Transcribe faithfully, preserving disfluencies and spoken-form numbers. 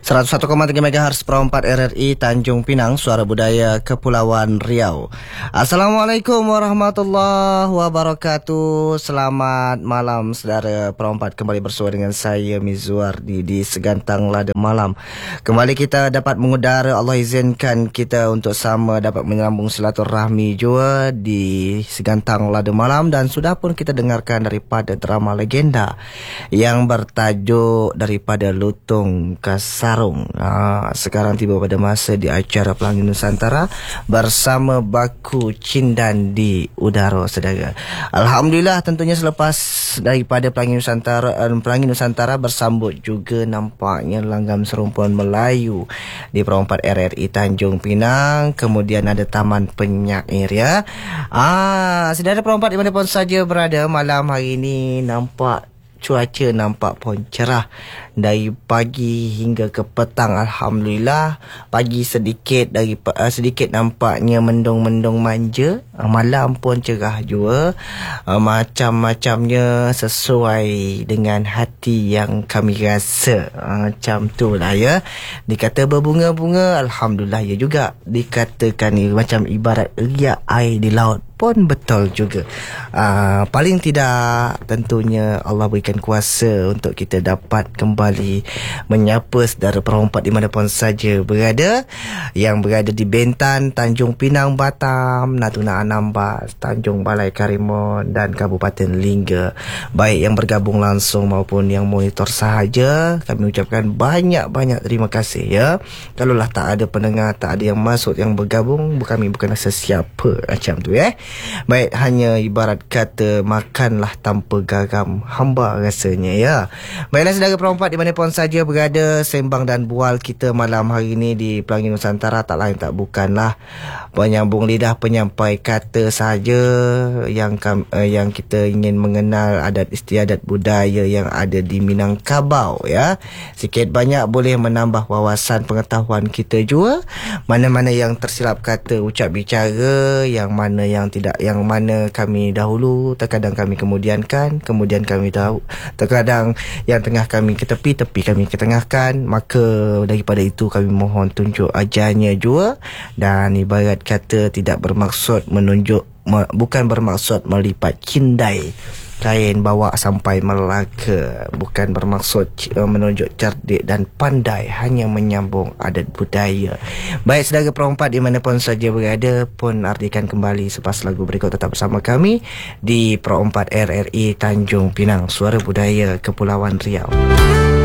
seratus satu koma tiga megahertz Pro empat R R I Tanjung Pinang, Suara Budaya Kepulauan Riau. Assalamualaikum warahmatullahi wabarakatuh. Selamat malam saudara Pro empat, kembali bersua dengan saya Mizuardi di Segantang Lada Malam. Kembali kita dapat mengudara, Allah izinkan kita untuk sama dapat menyambung silaturahmi jua di Segantang Lada Malam. Dan sudah pun kita dengarkan daripada drama legenda yang bertajuk Daripada Lutung ke Sarung. Ha, sekarang tiba pada masa di acara Pelangi Nusantara bersama Baku Cindan di udara saudara. Alhamdulillah, tentunya selepas daripada Pelangi Nusantara, Pelangi Nusantara bersambut juga nampaknya langgam serumpuan Melayu di Pro empat R R I Tanjung Pinang. Kemudian ada Taman Penyair ya. Ah, saudara Pro empat di mana pun saja berada, malam hari ini nampak cuaca nampak pun cerah dari pagi hingga ke petang. Alhamdulillah, pagi sedikit dari uh, sedikit nampaknya mendung-mendung manja, uh, malam pun cerah juga, uh, macam-macamnya sesuai dengan hati yang kami rasa. Uh, macam tu lah ya. Dikata berbunga-bunga, alhamdulillah ya juga. Dikatakan ni macam ibarat riak air di laut pun betul juga. Uh, paling tidak tentunya Allah berikan kuasa untuk kita dapat kembali menyapa saudara Pro empat di mana pun saja berada, yang berada di Bentan, Tanjung Pinang, Batam, Natuna Anambas, Tanjung Balai Karimun dan Kabupaten Lingga. Baik yang bergabung langsung maupun yang monitor sahaja, kami ucapkan banyak-banyak terima kasih ya. Kalaulah tak ada pendengar, tak ada yang masuk, yang bergabung, kami bukan sesiapa macam tu eh. Baik, hanya ibarat kata makanlah tanpa garam, hamba rasanya ya. Baiklah saudara Pro empat di mana pun saja berada, sembang dan bual kita malam hari ini di Pelangi Nusantara tak lain tak bukanlah penyambung lidah, penyampai kata saja yang uh, yang kita ingin mengenal adat istiadat budaya yang ada di Minangkabau ya. Sikit banyak boleh menambah wawasan pengetahuan kita juga, mana-mana yang tersilap kata ucap bicara, yang mana yang tidak, yang mana kami dahulu, terkadang kami kemudiankan, kemudian kami tahu, terkadang yang tengah kami ketepi, tepi kami ketengahkan. Maka daripada itu kami mohon tunjuk ajarnya juga, dan ibarat kata tidak bermaksud menunjuk, bukan bermaksud melipat kindai kain bawa sampai Melaka, bukan bermaksud uh, menunjuk cerdik dan pandai, hanya menyambung adat budaya. Baik saudara Pro empat di mana pun saja berada, pun artikan kembali selepas lagu berikut. Tetap bersama kami di Pro empat R R I Tanjung Pinang, Suara Budaya Kepulauan Riau.